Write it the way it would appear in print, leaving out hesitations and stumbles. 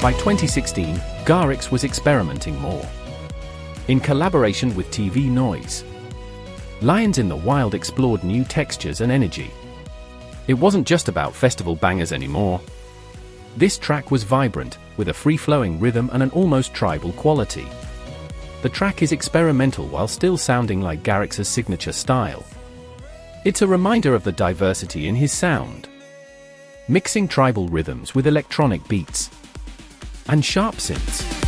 By 2016, Garrix was experimenting more. In collaboration with TV Noise, Lions in the Wild explored new textures and energy. It wasn't just about festival bangers anymore. This track was vibrant, with a free-flowing rhythm and an almost tribal quality. The track is experimental while still sounding like Garrix's signature style. It's a reminder of the diversity in his sound, mixing tribal rhythms with electronic beats and sharp synths.